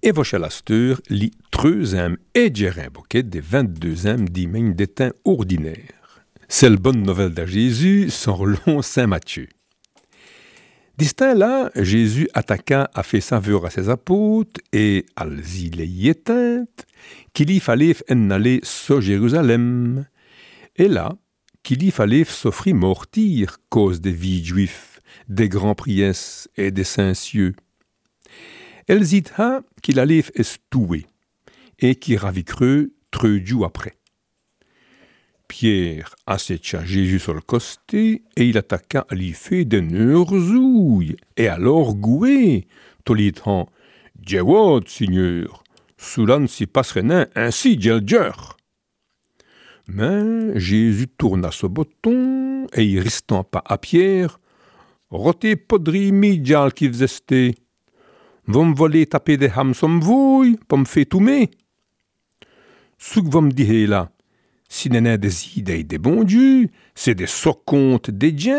Et voche l'asteur li treuzem et djerin boquet des 22e dimaine d'étain ordinaire. C'est le bonne nouvelle de Jésus, sorlon Saint Matthieu. Distinct là, Jésus attaqua à fait saveur à ses apôtres et à les éteintes qu'il y fallait en aller sur Jérusalem. Et là, qu'il y fallait s'offrir mortir cause des vies juifs, des grands priesses et des saints cieux. Elle zita qu'il allait estouer et qui ravicreux treudiou après. Pierre assécha Jésus sur le costé et il attaqua à l'y fait de neurzouilles et alors goué, tolitant « Djewot, Seigneur, cela ne s'y passerait nain ainsi djelger. » Mais Jésus tourna ce bouton et il restant pas à Pierre « Roté podri mi djal qui vzesté. Vous me voler taper des hams som vouille, pour me faire toumer. Ce que vous me dites là, si n'est des idées des bons dieux, c'est des socontes des diens. »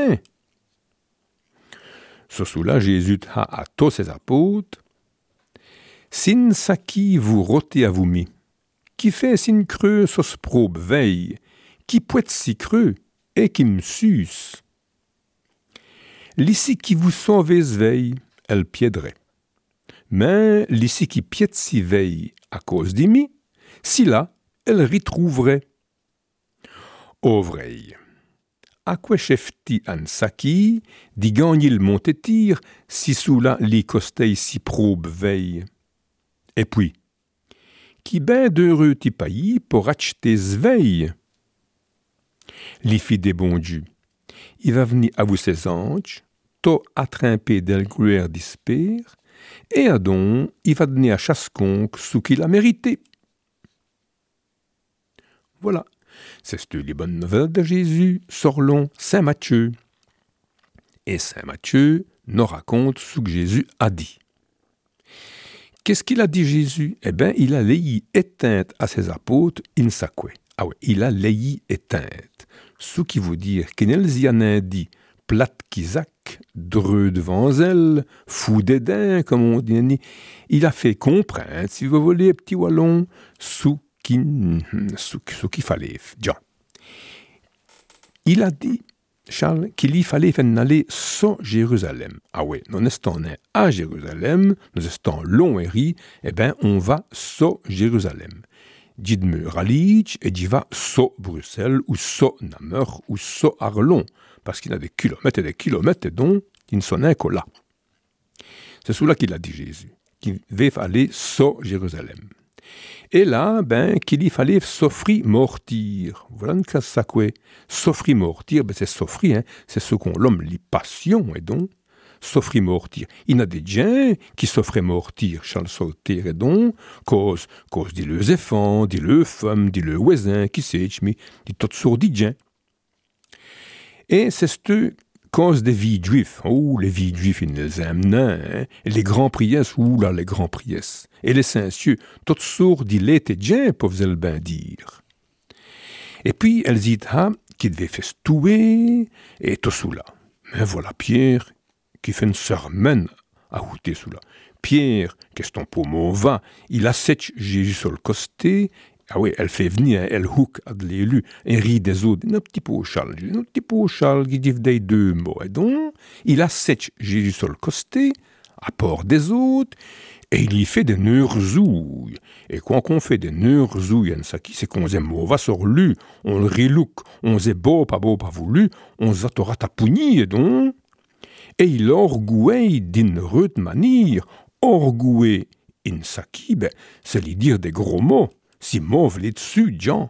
Ce sous-là, Jésus a à tous ses apôtres. Sin saki vous rotez à vous mis, qui fait sin creux sos probe veille, qui poète si creux et qui me suce. L'ici qui vous sauveuse veille, elle piéderait. Mais l'ici qui piète si veille à cause d'imi, si là, elle retrouverait. Au vrai, à quoi chefti an saki, dit gagner le montetir, si sous là li costeil si probe veille. Et puis, qui ben d'heureux ti paillis pour acheter veille. Li fit des bons dieux, il va venir à vous ses anges, to attrapé del gruère dispère, et à don, il va donner à chasconque ce qu'il a mérité. Voilà, c'est les bonnes nouvelles de Jésus, sorlon Saint Matthieu. Et Saint Matthieu nous raconte ce que Jésus a dit. Qu'est-ce qu'il a dit Jésus? Eh bien, il a léi éteinte à ses apôtres in sacque. Ah oui, il a léi éteinte. Ce qui veut dire qu'il y en a dit plate kizac, dreux devant elle, fou dédain, comme on dit. Il a fait comprendre, si vous voulez, petit wallon, ce qu'il fallait. Bien. Il a dit, Charles, qu'il y fallait aller sur Jérusalem. Ah oui, nous estons à Jérusalem, nous estons long et ri, eh bien, on va sur Jérusalem. Dit-me Ralitch et dit va sur Bruxelles, ou sur Namur, ou sur Arlon, parce qu'il y a des kilomètres et des kilomètres, et donc, il ne s'en est que là. C'est cela qu'il a dit Jésus, qu'il devait aller sur Jérusalem. Et là, ben, qu'il y fallait s'offrir mortir. Voilà une ça quoi. S'offrir mortir, ben, c'est s'offrir, hein. C'est ce qu'on l'homme lit passion, et donc, s'offrir mortir. Il y a des gens qui s'offraient mortir, Charles Sauter, et donc, cause dit le enfants, dit le femme, dit le voisin, qui sait, mais dit toutes sortes de gens. Et c'est cette cause des vies juifs. Oh, les vies juifs, ils les aiment, hein. Et les grands priesses, là, les grands priesses. Et les saints cieux, toutes sortes d'îles et gens, peuvent-elles bien dire. Et puis, elles disent, qui devait festuer, et tout cela. Mais voilà Pierre, qui fait une sermon à outer cela. Pierre, qu'est-ce ton pommeau va, il assèche Jésus sur le costé. Ah oui, elle fait venir, elle hook à de l'élu, et rit des autres, un petit peu au Charles, qui dit des deux mots. Et donc, il assèche Jésus sur le costé, à port des autres, et il y fait des neurzouilles. Et quand on fait des neurzouilles, c'est qu'on aime va sur lui, on le rilouk, on sait beau, pas voulu, on s'attera tapouni, et donc, et il orgouille d'une rude manière, orgoué in saki, ben, c'est lui dire des gros mots. Si mauve les dessus, Jean.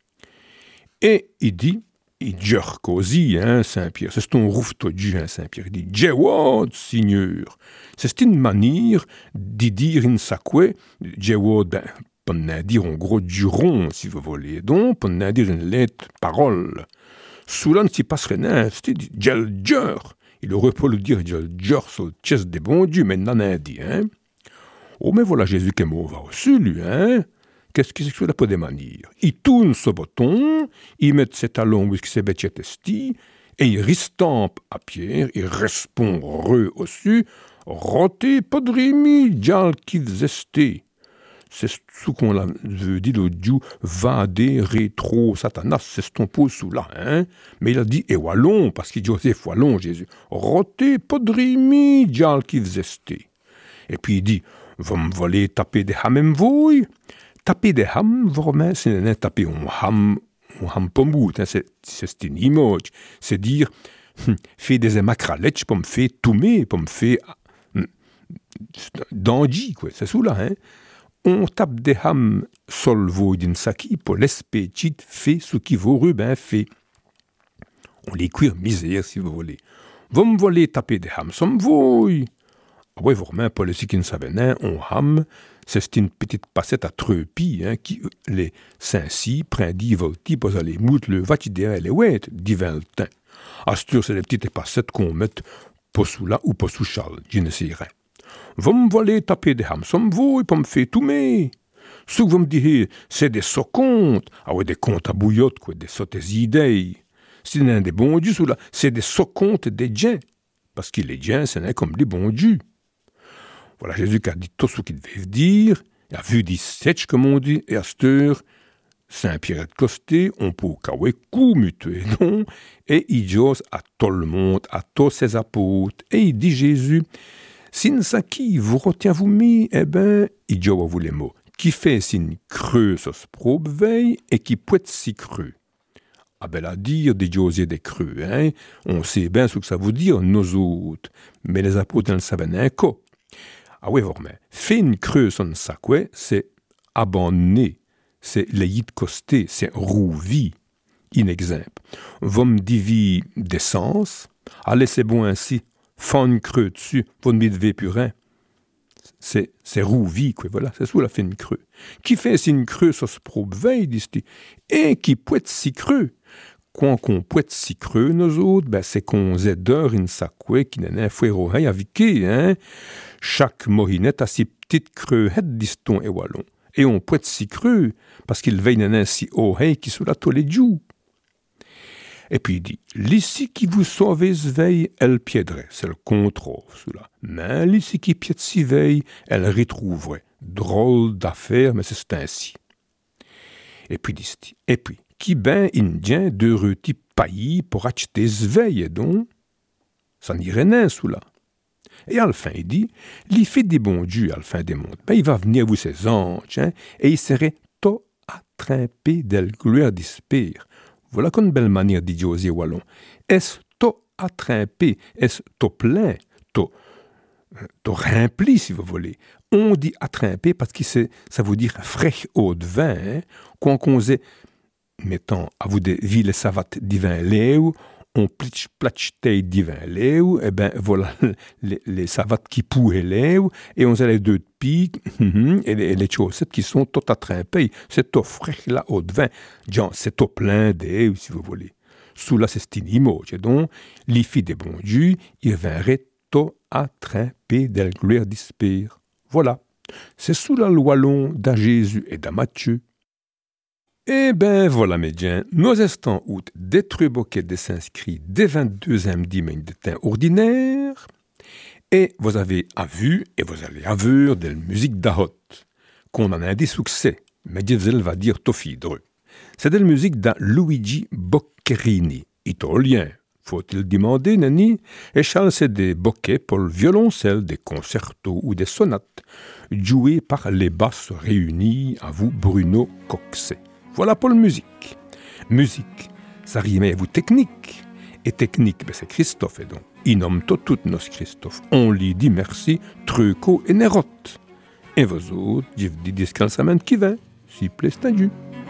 Et il dit, il jerk aussi, hein, Saint-Pierre. C'est ton rouftodu, hein, Saint-Pierre. Il dit, Djewod, Seigneur. C'est une manière de dire in sacque, Djewod, ben, pour ne dire en gros du rond, si vous voulez. Donc, pour ne dire une lettre, parole. Soulan s'y passerait rien, c'est Djelger. Il aurait pu le dire Djelger sur le chest des bons dieux, mais n'en a dit, hein. Oh, mais voilà Jésus qui est mauvais aussi, lui, hein. Qu'est-ce que c'est que cela pour des manières? Il tourne ce bouton, il met ses talons où il s'est bêché et il restampe à Pierre, il répond re au-dessus, roté podrimi, dial qui zesté. C'est ce qu'on a dit le Dieu, va des rétro, Satanas, c'est ton pot sous là, hein. Mais il a dit, et wallon, parce qu'il dit Joseph wallon, Jésus. Roté, podrimi, dial qui zesté. Et puis il dit, va me voler taper des hamem voy. Taper des ham, vraiment, c'est taper un ham pombout, hein, c'est une image. C'est dire, fait des émacralettes, pour me faire toumer, pour me faire dandy, quoi, c'est sous là, hein. On tape des ham sol voy d'une saki pour l'espétit fait ce qui vaut Rubin fait. On les cuire misère, si vous voulez. Vous me voler taper des ham, ça me voy. Ah ouais, vraiment, pour les qui ne savaient rien, on ham, c'est une petite passette à treupi, hein, qui, les saint-si, prend 10 volti, pour aller moudre le vatider les ouettes, 10 voltins. Astur, c'est les petites passettes qu'on met pas sous là ou pas sous Charles, je ne sais rien. Vous me voler taper des ham, ça me vaut, pour me faire toumer. Ce que vous me dites, c'est des socontes. Ah ouais, des comptes à bouillotte, quoi, des sottes idées. C'est un des bons dieux, là, c'est des socontes des diens. Parce que les diens, c'est comme les bons dieux. Voilà, Jésus qui a dit tout ce qu'il devait dire, il a vu 17, comme on dit, et à cette heure, Saint-Pierre de Costé, on peut kawe coup mutué, non, et il dit à tout le monde, à tous ses apôtres, et il dit Jésus, sin sa qui vous retient vous mis, eh ben, il dit à vous les mots, qui fait sin creux sur ce probe veille, et qui poète si creux. Ah ben à dire des diosiers des creux, hein, on sait bien ce que ça veut dire, nous autres, mais les apôtres ne le savaient pas quoi. Ah oui, vraiment. Fait une creuse en sacoué, c'est abandonné, c'est l'ayit costé, c'est rouvi, inexemple. Vom divi d'essence, allez, c'est bon ainsi, fan une creuse dessus, vous ne devez plus rien. C'est rouvi, quoi, voilà, c'est sous la fin une creuse. Qui fait si une creuse sur ce probe veille, dit-il, et qui poète si creux. Quand on poète si creux, nous autres, ben, c'est qu'on z'aideur une sacoué qui n'est un fouet avec hein. Chaque mohinette a si petites creuettes d'iston et wallon. Et on poète si creux, parce qu'il veille un si oreille qui sous la tous les jours. Et puis il dit, l'ici qui vous sauvez veille, elle piéderait. C'est le contrôle, cela. Mais l'ici qui piède si veille, elle retrouverait. Drôle d'affaire, mais c'est ainsi. Et puis dit, et puis, qui ben indien de reti paillis pour acheter ce veille, donc? Ça n'irait rien, cela. Et à la fin, il dit, il fait des bons dieux à la fin des mondes. Ben, il va venir vous ses anges, hein, et il serait tout attrapé d'elle gloire d'espère. Voilà qu'une belle manière de dire aux wallon. Est-ce tout attrapé, est-ce tout plein, tout rempli, si vous voulez. On dit attrapé parce que ça veut dire fraîche eau de vin, hein, quand on sait, mettons, à vous des villes savates divin léo, on platchtei divin léo, et ben voilà les savates qui pouaient léo, et on a les deux de pique, et les chaussettes qui sont tout attrapées. C'est tout frais là au vin, genre c'est tout plein d'eau, si vous voulez. Sous là c'est une image, donc les filles des bons dieux, ils viendraient tout attrapés d'elle gloire d'espère. Voilà, c'est sous la loi longue d'à Jésus et d'à Matthieu. Eh ben voilà, mes diens, nous estons out d'être boquet de s'inscrits des 22e dimanche de temps ordinaire, et vous avez vu et vous allez avoir de la musique d'Ahot, qu'on en a des succès, mais Dieu va dire tofidre. C'est de la musique de Luigi Boccherini, italien. Faut-il demander, Nani? Et Charles, c'est des bocquets pour le violoncelle, des concertos ou des sonates, joués par les basses réunies à vous, Bruno Coxet. Voilà pour la musique. Musique, ça rime à vous technique. Et technique, ben c'est Christophe, et donc. Il nomme tout nos Christophe. On lui dit merci, Truco et Nérotte. Et vous autres, je vous dis qu'elle semaine qui va, si plaît, c'est un Dieu.